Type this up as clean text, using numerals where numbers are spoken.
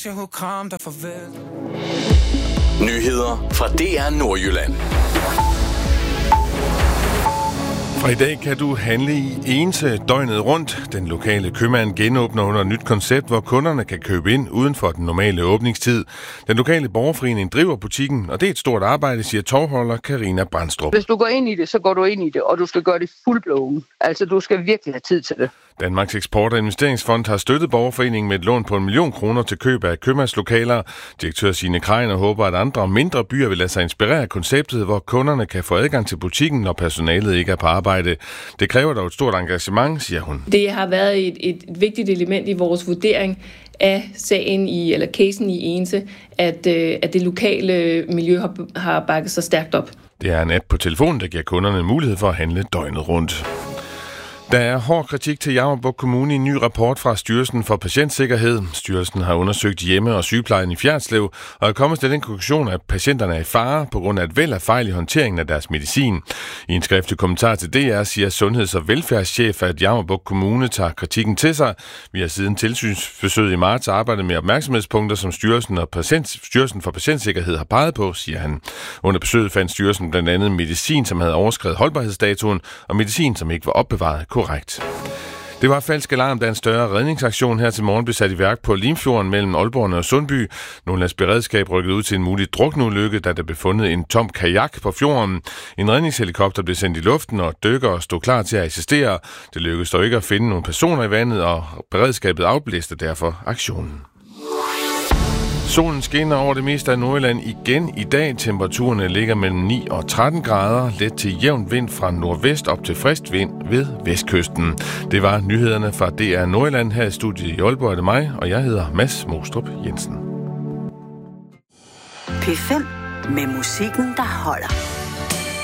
jeg kunne kramme dig farvel. Nyheder fra DR Nordjylland. Fra i dag kan du handle i Ense døgnet rundt. Den lokale købmand genåbner under et nyt koncept, hvor kunderne kan købe ind uden for den normale åbningstid. Den lokale borgerforening driver butikken, og det er et stort arbejde, siger tovholder Karina Brandstrup. Hvis du går ind i det, så går du ind i det, og du skal gøre det fuldblåen. Altså, du skal virkelig have tid til det. Danmarks Eksport- og Investeringsfond har støttet borgerforeningen med et lån på 1 million kroner til køb af købmandslokaler. Direktør Signe Kreiner håber, at andre mindre byer vil lade sig inspirere af konceptet, hvor kunderne kan få adgang til butikken, når personalet ikke er på arbejde. Det kræver dog et stort engagement, siger hun. Det har været et vigtigt element i vores vurdering af sagen eller casen i Ense, at det lokale miljø har bakket sig stærkt op. Det er en app på telefonen, der giver kunderne mulighed for at handle døgnet rundt. Der er hård kritik til Jammerbugt Kommune i en ny rapport fra Styrelsen for Patientsikkerhed. Styrelsen har undersøgt hjemme- og sygeplejen i Fjerritslev og er kommet til den konklusion, at patienterne er i fare på grund af et væld af fejl i håndteringen af deres medicin. I en skriftlig kommentar til DR siger sundheds- og velfærdschef, at Jammerbugt Kommune tager kritikken til sig. Vi har siden tilsynsforsøget i marts arbejdet med opmærksomhedspunkter, som Styrelsen for Patientsikkerhed har peget på, siger han. Under besøget fandt styrelsen blandt andet medicin, som havde overskredet holdbarhedsdatoen, og medicin, som ikke var opbevaret korrekt. Det var falsk alarm, da en større redningsaktion her til morgen blev sat i værk på Limfjorden mellem Aalborg og Sundby. Nordlands beredskab rykkede ud til en mulig drukneulykke, da der blev fundet en tom kajak på fjorden. En redningshelikopter blev sendt i luften, og dykkere stod klar til at assistere. Det lykkedes dog ikke at finde nogle personer i vandet, og beredskabet afblæste derfor aktionen. Solen skinner over det meste af Nordjylland igen i dag. Temperaturerne ligger mellem 9 og 13 grader. Let til jævn vind fra nordvest op til frisk vind ved vestkysten. Det var nyhederne fra DR Nordjylland. Her i studiet i Aalborg er det mig, og jeg hedder Mads Mostrup Jensen. P5 med musikken, der holder.